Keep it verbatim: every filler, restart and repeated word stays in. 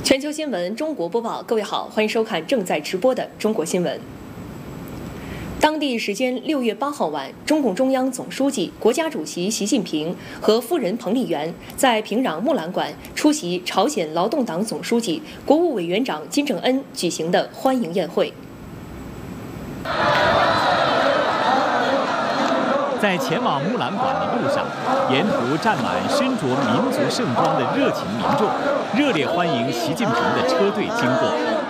全球新闻中国播报，各位好，欢迎收看正在直播的中国新闻。当地时间六月八号晚，中共中央总书记、国家主席习近平和夫人彭丽媛在平壤木兰馆出席朝鲜劳动党总书记、国务委员长金正恩举行的欢迎宴会。 在前往木兰馆的路上，沿途站满身着民族盛装的热情民众，热烈欢迎习近平的车队经过。